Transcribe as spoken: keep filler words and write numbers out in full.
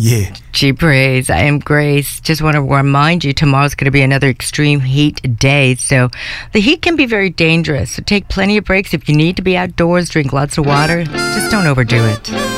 Yeah. Gee, praise. I am Grace. Just want to remind you, tomorrow's going to be another extreme heat day. So the heat can be very dangerous. So take plenty of breaks. If you need to be outdoors, drink lots of water. Just don't overdo it.